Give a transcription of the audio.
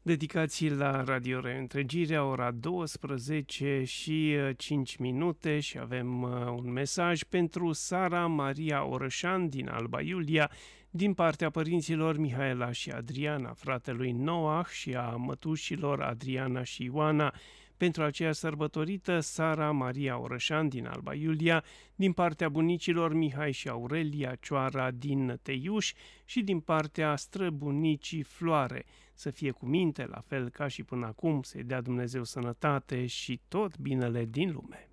Dedicații la Radio Reîntregirea, ora 12 și 5 minute și avem un mesaj pentru Sara Maria Orășan din Alba Iulia, din partea părinților Mihaela și Adriana, fratelui Noah și a mătușilor Adriana și Ioana, pentru aceea sărbătorită Sara Maria Orășan din Alba Iulia, din partea bunicilor Mihai și Aurelia Cioara din Teiuș și din partea străbunicii Floare. Să fie cu minte, la fel ca și până acum, să-i dea Dumnezeu sănătate și tot binele din lume.